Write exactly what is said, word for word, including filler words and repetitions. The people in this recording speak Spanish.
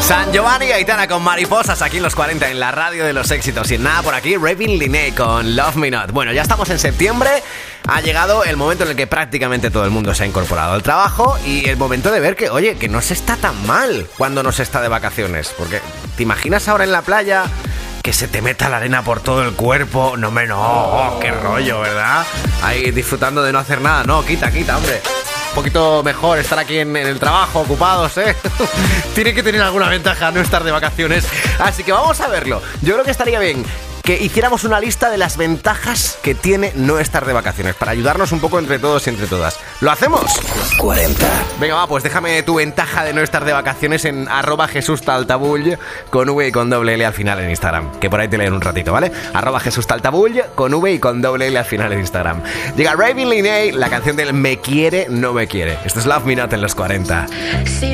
San Giovanni y Aitana con Mariposas aquí en los cuarenta en la radio de los éxitos. Y nada, por aquí Ravin Linney con Love Me Not. Bueno, ya estamos en septiembre. Ha llegado el momento en el que prácticamente todo el mundo se ha incorporado al trabajo y el momento de ver que, oye, que no se está tan mal cuando no se está de vacaciones. Porque te imaginas ahora en la playa que se te meta la arena por todo el cuerpo. No me no, oh, qué rollo, ¿verdad? Ahí disfrutando de no hacer nada. No, quita, quita, hombre. Un poquito mejor estar aquí en, en el trabajo, ocupados, ¿eh? Tiene que tener alguna ventaja no estar de vacaciones. Así que vamos a verlo. Yo creo que estaría bien que hiciéramos una lista de las ventajas que tiene no estar de vacaciones, para ayudarnos un poco entre todos y entre todas. ¿Lo hacemos? cuarenta. Venga, va, pues déjame tu ventaja de no estar de vacaciones en arroba Jesús Taltabull con V y con doble L al final en Instagram, que por ahí te leen un ratito, ¿vale? Arroba Jesús Taltabull con V y con doble L al final en Instagram. Llega Ravin Linney, la canción del Me Quiere, No Me Quiere. Esto es Love Me Not en los cuarenta. Si